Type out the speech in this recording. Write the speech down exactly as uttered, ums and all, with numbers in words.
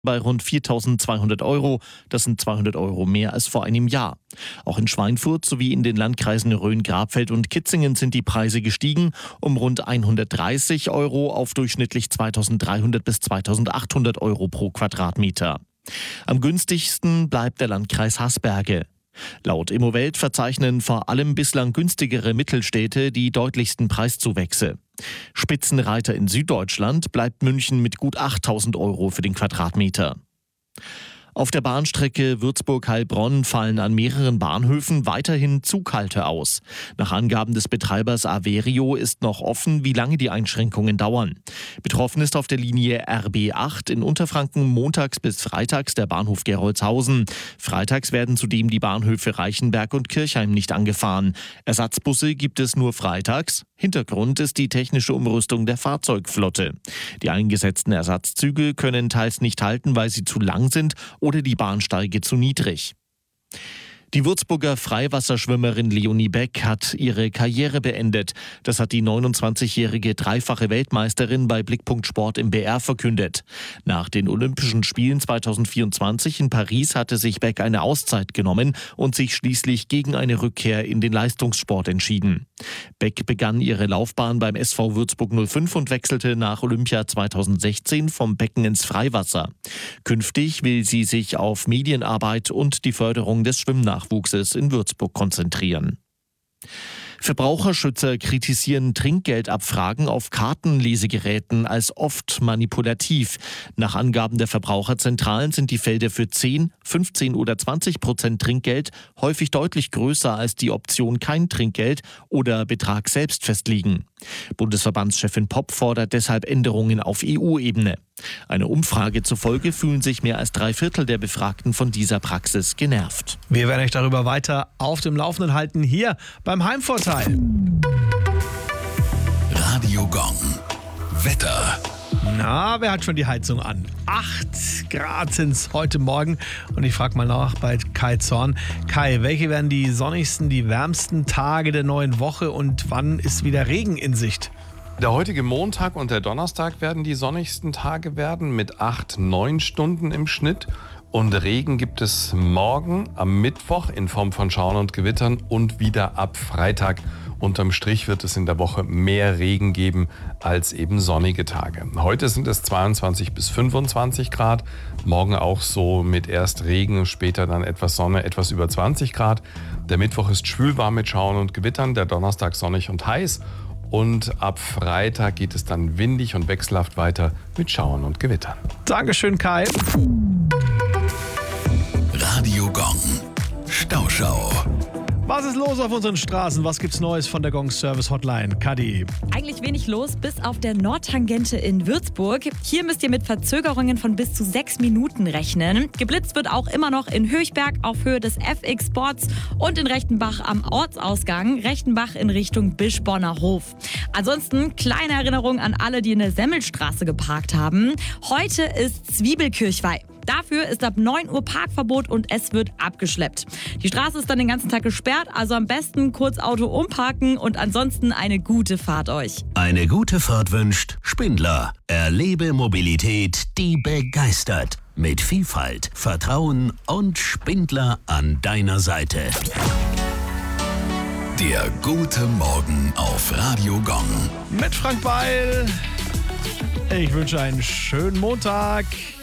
bei rund viertausendzweihundert Euro. Das sind zweihundert Euro mehr als vor einem Jahr. Auch in Schweinfurt sowie in den Landkreisen Rhön-Grabfeld und Kitzingen sind die Preise gestiegen, um rund hundertdreißig Euro auf durchschnittlich zweitausenddreihundert bis zweitausendachthundert Euro pro Quadratmeter. Am günstigsten bleibt der Landkreis Haßberge. Laut Immowelt verzeichnen vor allem bislang günstigere Mittelstädte die deutlichsten Preiszuwächse. Spitzenreiter in Süddeutschland bleibt München mit gut achttausend Euro für den Quadratmeter. Auf der Bahnstrecke Würzburg-Heilbronn fallen an mehreren Bahnhöfen weiterhin Zughalte aus. Nach Angaben des Betreibers Averio ist noch offen, wie lange die Einschränkungen dauern. Betroffen ist auf der Linie R B acht in Unterfranken montags bis freitags der Bahnhof Gerolzhausen. Freitags werden zudem die Bahnhöfe Reichenberg und Kirchheim nicht angefahren. Ersatzbusse gibt es nur freitags. Hintergrund ist die technische Umrüstung der Fahrzeugflotte. Die eingesetzten Ersatzzüge können teils nicht halten, weil sie zu lang sind oder die Bahnsteige zu niedrig. Die Würzburger Freiwasserschwimmerin Leonie Beck hat ihre Karriere beendet. Das hat die neunundzwanzigjährige dreifache Weltmeisterin bei Blickpunkt Sport im B R verkündet. Nach den Olympischen Spielen zweitausendvierundzwanzig in Paris hatte sich Beck eine Auszeit genommen und sich schließlich gegen eine Rückkehr in den Leistungssport entschieden. Beck begann ihre Laufbahn beim S V Würzburg null fünf und wechselte nach Olympia zweitausendsechzehn vom Becken ins Freiwasser. Künftig will sie sich auf Medienarbeit und die Förderung des Schwimmnachwuchses in Würzburg konzentrieren. Verbraucherschützer kritisieren Trinkgeldabfragen auf Kartenlesegeräten als oft manipulativ. Nach Angaben der Verbraucherzentralen sind die Felder für zehn, fünfzehn oder zwanzig Prozent Trinkgeld häufig deutlich größer als die Option kein Trinkgeld oder Betrag selbst festlegen. Bundesverbandschefin Popp fordert deshalb Änderungen auf E U-Ebene. Einer Umfrage zufolge fühlen sich mehr als drei Viertel der Befragten von dieser Praxis genervt. Wir werden euch darüber weiter auf dem Laufenden halten, hier beim Heimvorteil. Radio Gong. Wetter. Na, wer hat schon die Heizung an? acht Grad sind es heute Morgen. Und ich frage mal nach bei Kai Zorn. Kai, welche werden die sonnigsten, die wärmsten Tage der neuen Woche und wann ist wieder Regen in Sicht? Der heutige Montag und der Donnerstag werden die sonnigsten Tage werden mit acht, neun Stunden im Schnitt. Und Regen gibt es morgen am Mittwoch in Form von Schauern und Gewittern und wieder ab Freitag. Unterm Strich wird es in der Woche mehr Regen geben als eben sonnige Tage. Heute sind es zweiundzwanzig bis fünfundzwanzig Grad, morgen auch so mit erst Regen, später dann etwas Sonne, etwas über zwanzig Grad. Der Mittwoch ist schwülwarm mit Schauern und Gewittern, der Donnerstag sonnig und heiß. Und ab Freitag geht es dann windig und wechselhaft weiter mit Schauern und Gewittern. Dankeschön, Kai. Radio Gong. Stauschau. Was ist los auf unseren Straßen? Was gibt's Neues von der Gong Service Hotline? Kadi. Eigentlich wenig los, bis auf der Nordtangente in Würzburg. Hier müsst ihr mit Verzögerungen von bis zu sechs Minuten rechnen. Geblitzt wird auch immer noch in Höchberg auf Höhe des F X Sports und in Rechtenbach am Ortsausgang, Rechtenbach in Richtung Bischborner Hof. Ansonsten kleine Erinnerung an alle, die in der Semmelstraße geparkt haben. Heute ist Zwiebelkirchweih. Dafür ist ab neun Uhr Parkverbot und es wird abgeschleppt. Die Straße ist dann den ganzen Tag gesperrt, also am besten kurz Auto umparken und ansonsten eine gute Fahrt euch. Eine gute Fahrt wünscht Spindler. Erlebe Mobilität, die begeistert. Mit Vielfalt, Vertrauen und Spindler an deiner Seite. Der gute Morgen auf Radio Gong. Mit Frank Beil. Ich wünsche einen schönen Montag.